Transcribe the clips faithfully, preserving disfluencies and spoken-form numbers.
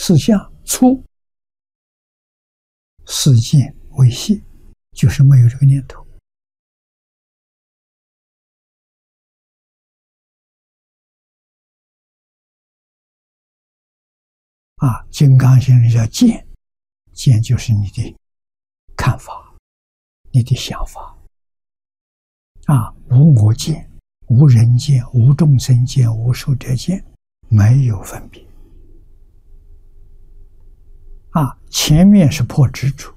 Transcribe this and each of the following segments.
四相粗，四见为细，就是没有这个念头。啊，金刚先生叫见，见就是你的看法，你的想法。啊，无我见，无人见，无众生见，无寿者见，没有分别。啊，前面是破执着，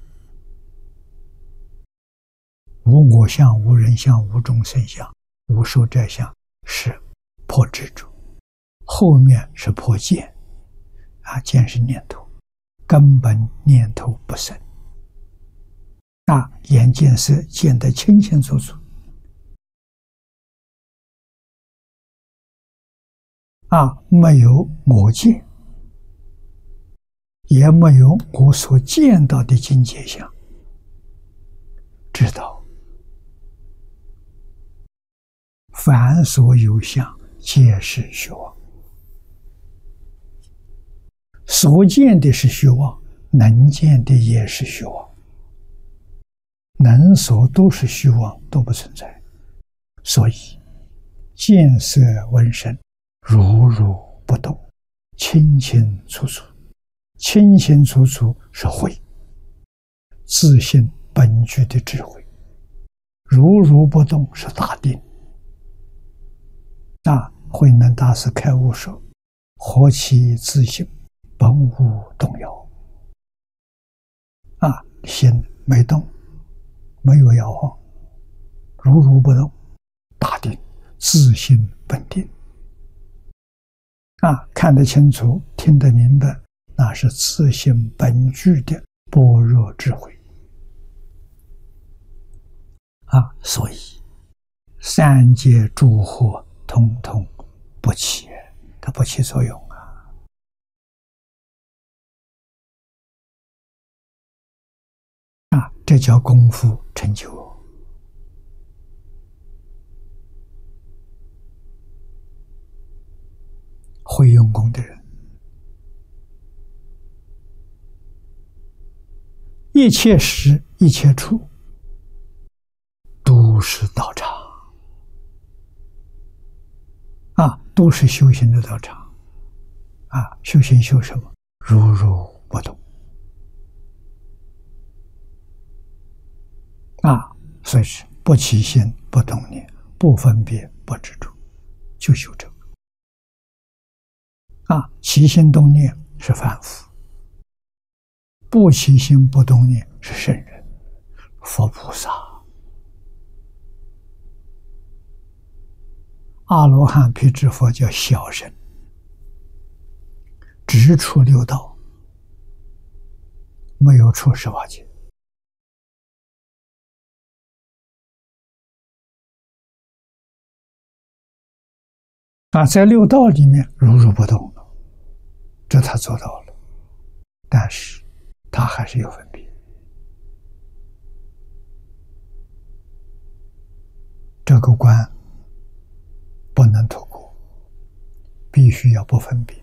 无我相，无人相，无众生相，无寿者相，是破执着。后面是破见。啊，见是念头，根本念头不生。啊，眼见色见得清清楚楚。啊，没有我见，也没有我所见到的境界相，知道凡所有相，皆是虚妄。所见的是虚妄，能见的也是虚妄，能所都是虚妄，都不存在。所以见色闻声，如如不动，清清楚楚。清清楚楚是慧，自性本具的智慧。如如不动是大定。那慧能大师开悟说：何其自性，本无动摇。啊，心没动，没有摇晃，如如不动，大定，自性本定。啊，看得清楚，听得明白，那是自性本具的般若智慧。啊，所以三界诸惑统统不起，它不起作用啊。啊，这叫功夫成就。会用功的人，一切时一切处都是道场啊，都是修行的道场啊。修行修什么？如如不动啊，所以是不起心，不动念，不分别，不执着，就修这个啊。起心动念是凡夫，不起心不动念是圣人，佛菩萨。阿罗汉、辟支佛叫小乘，直出六道，没有出十八界。啊，在六道里面如如不动了，这他做到了，但是他还是有分别。这个关不能脱过，必须要不分别。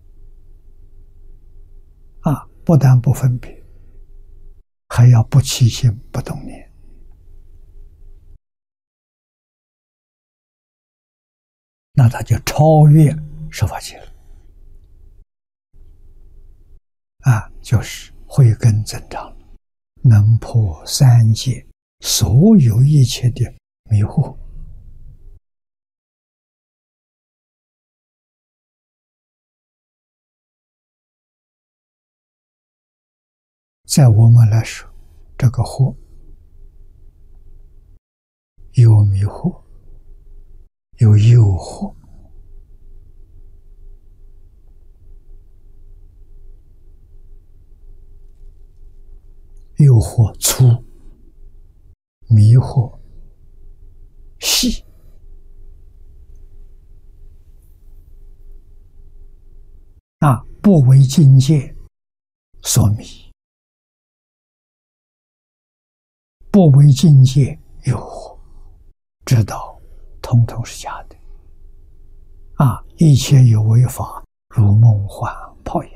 啊，不但不分别，还要不起心不动念。那他就超越十法界了。啊，就是慧根增长了，能破三界所有一切的迷惑。在我们来说，这个惑有迷惑，有诱惑，诱惑粗，迷惑细。啊，不为境界所迷，不为境界诱惑，知道统统是假的。啊，一切有为法，如梦幻泡影。